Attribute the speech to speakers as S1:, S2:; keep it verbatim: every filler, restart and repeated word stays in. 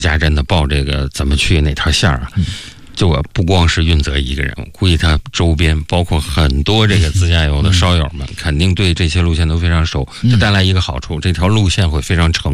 S1: 家真的报这个怎么去哪条线啊？就我不光是运泽一个人，我估计他周边包括很多这个自驾游的烧友们，肯定对这些路线都非常熟。这带来一个好处，这条路线会非常成